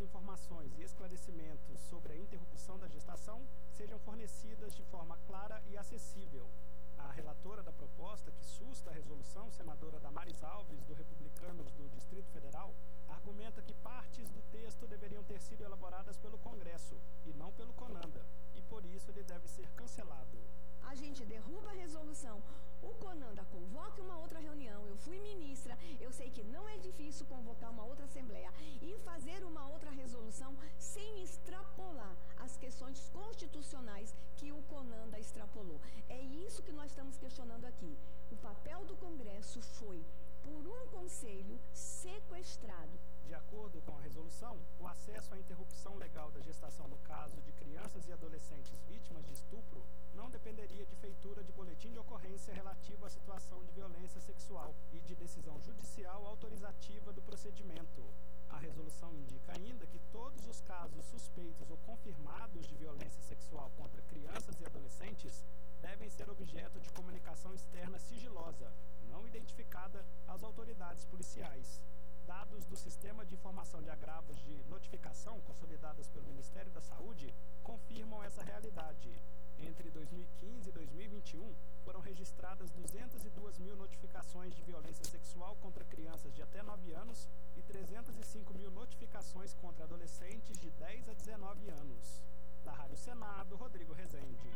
informações e esclarecimentos sobre a interrupção da gestação sejam fornecidas de forma clara e acessível. A relatora da proposta, que susta a resolução, senadora Damares Alves, do Republicanos do Distrito Federal, argumenta que partes do texto deveriam ter sido elaboradas pelo Congresso e não pelo CONANDA, e por isso ele deve ser cancelado. A gente derruba a resolução, o CONANDA convoca uma outra reunião, eu fui ministra, eu sei que não é difícil convocar uma outra assembleia e fazer uma outra resolução sem extrapolar as questões constitucionais que o CONANDA extrapolou. É isso que nós estamos questionando aqui. O papel do Congresso foi, por um conselho, sequestrado. De acordo com a resolução, o acesso à interrupção legal da gestação no caso de crianças e adolescentes vítimas de estupro não dependeria de feitura de boletim de ocorrência relativo à situação de violência sexual e de decisão judicial autorizativa do procedimento. A resolução indica ainda que todos os casos suspeitos ou confirmados de violência sexual contra crianças e adolescentes devem ser objeto de comunicação externa sigilosa, não identificada às autoridades policiais. Dados do Sistema de Informação de Agravos de Notificação, consolidados pelo Ministério da Saúde, confirmam essa realidade. Entre 2015 e 2021, foram registradas 202 mil notificações de violência sexual contra crianças de até 9 anos e 305 mil notificações contra adolescentes de 10 a 19 anos. Da Rádio Senado, Rodrigo Rezende.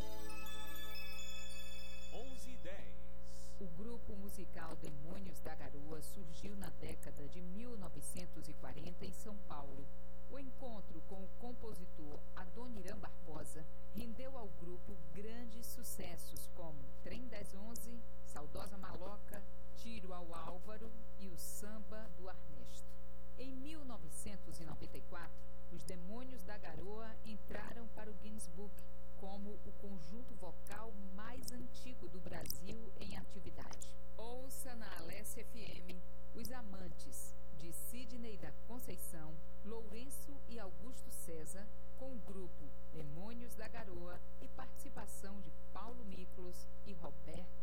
11:10. O grupo musical Demônios da Garoa surgiu na década de 1940 em São Paulo. O encontro com o compositor Adoniran Barbosa rendeu ao grupo grandes sucessos como Trem das 11, Saudosa Maloca, Tiro ao Álvaro e o Samba do Arnesto. Em 1994, os Demônios da Garoa entraram para o Guinness Book como o conjunto vocal mais antigo do Brasil em atividade. Ouça na Alesse FM Os Amantes, de Sidney da Conceição, Lourenço e Augusto César, com o grupo Demônios da Garoa e participação de Paulo Miklos e Roberto